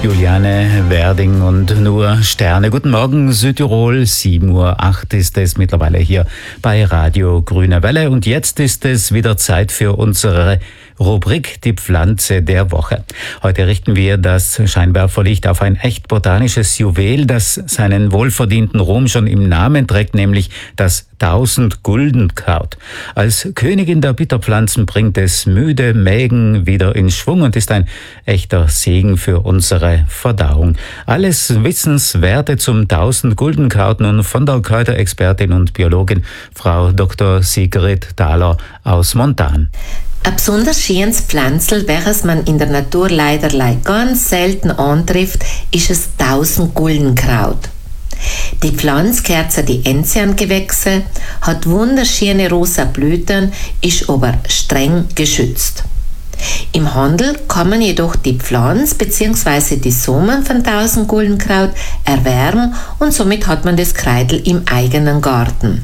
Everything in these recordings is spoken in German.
Juliane Werding und nur Sterne. Guten Morgen Südtirol, 7:08 Uhr ist es mittlerweile hier bei Radio Grüne Welle. Und jetzt ist es wieder Zeit für unsere Rubrik Die Pflanze der Woche. Heute richten wir das Scheinwerferlicht auf ein echt botanisches Juwel, das seinen wohlverdienten Ruhm schon im Namen trägt, nämlich das 1000-Guldenkraut. Als Königin der Bitterpflanzen bringt es müde Mägen wieder in Schwung und ist ein echter Segen für unsere Verdauung. Alles Wissenswerte zum 1000-Guldenkraut nun von der Kräuterexpertin und Biologin Frau Dr. Sigrid Thaler aus Montan. Ein besonders schönes Pflanzel, welches man in der Natur leider ganz selten antrifft, ist das 1000-Guldenkraut. Die Pflanze gehört zu den Enziangewächse, hat wunderschöne rosa Blüten, ist aber streng geschützt. Im Handel kann man jedoch die Pflanze bzw. die Samen von 1000-Guldenkraut erwerben und somit hat man das Kreidel im eigenen Garten.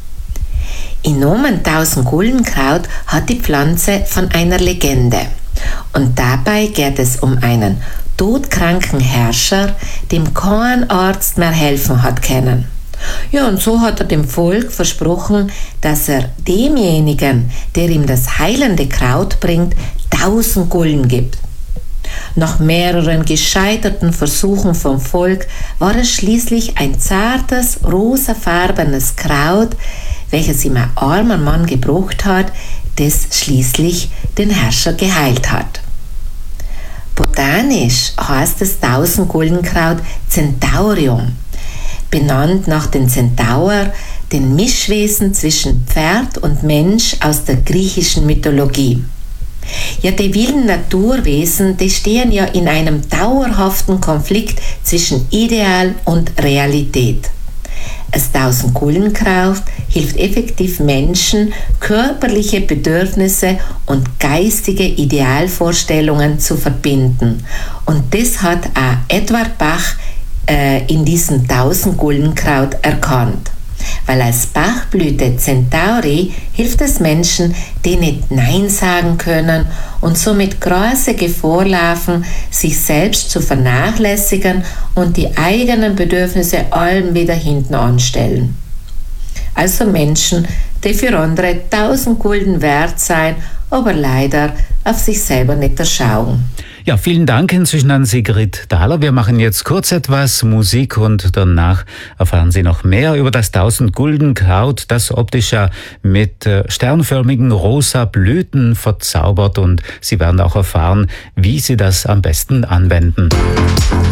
Im Namen 1000-Guldenkraut hat die Pflanze von einer Legende. Und dabei geht es um einen todkranken Herrscher, dem kein Arzt mehr helfen hat können. Ja, und so hat er dem Volk versprochen, dass er demjenigen, der ihm das heilende Kraut bringt, 1000 Gulden gibt. Nach mehreren gescheiterten Versuchen vom Volk war es schließlich ein zartes, rosafarbenes Kraut, welches ihm ein armer Mann gebraucht hat, das schließlich den Herrscher geheilt hat. Botanisch heißt das 1000-Guldenkraut Centaurium, benannt nach den Zentaur, den Mischwesen zwischen Pferd und Mensch aus der griechischen Mythologie. Ja, die wilden Naturwesen, die stehen ja in einem dauerhaften Konflikt zwischen Ideal und Realität. Das 1000-Guldenkraut hilft effektiv Menschen, körperliche Bedürfnisse und geistige Idealvorstellungen zu verbinden. Und das hat auch Edward Bach in diesem 1000-Guldenkraut erkannt. Weil als Bachblüte Centauri hilft es Menschen, die nicht Nein sagen können und somit große Gefahr laufen, sich selbst zu vernachlässigen und die eigenen Bedürfnisse allem wieder hinten anstellen. Also Menschen, die für andere 1000 Gulden wert sein, aber leider auf sich selber nicht schauen. Ja, vielen Dank inzwischen an Sigrid Thaler. Wir machen jetzt kurz etwas Musik und danach erfahren Sie noch mehr über das 1000-Guldenkraut, das optisch ja mit sternförmigen rosa Blüten verzaubert, und Sie werden auch erfahren, wie Sie das am besten anwenden.